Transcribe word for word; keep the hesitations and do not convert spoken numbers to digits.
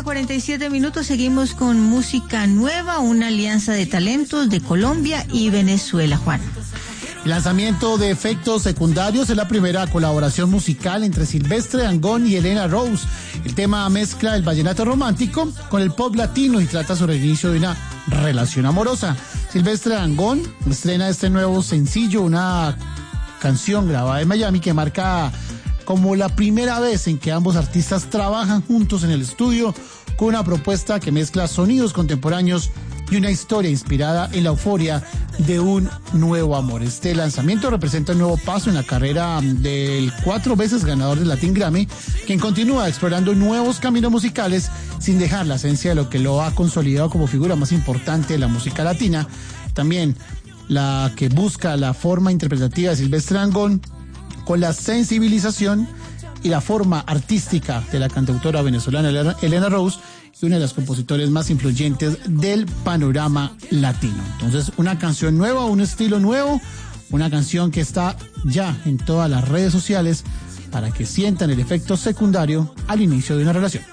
cuarenta y siete minutos, seguimos con música nueva, una alianza de talentos de Colombia y Venezuela, Juan. El lanzamiento de Efectos Secundarios es la primera colaboración musical entre Silvestre Dangond y Elena Rose. El tema mezcla el vallenato romántico con el pop latino y trata sobre el inicio de una relación amorosa. Silvestre Dangond estrena este nuevo sencillo, una canción grabada en Miami que marca como la primera vez en que ambos artistas trabajan juntos en el estudio con una propuesta que mezcla sonidos contemporáneos y una historia inspirada en la euforia de un nuevo amor. Este lanzamiento representa un nuevo paso en la carrera del cuatro veces ganador del Latin Grammy, quien continúa explorando nuevos caminos musicales sin dejar la esencia de lo que lo ha consolidado como figura más importante de la música latina. También la que busca la forma interpretativa de Silvestre Dangond con la sensibilización y la forma artística de la cantautora venezolana Elena Rose, y una de las compositores más influyentes del panorama latino. Entonces, una canción nueva, un estilo nuevo, una canción que está ya en todas las redes sociales para que sientan el efecto secundario al inicio de una relación.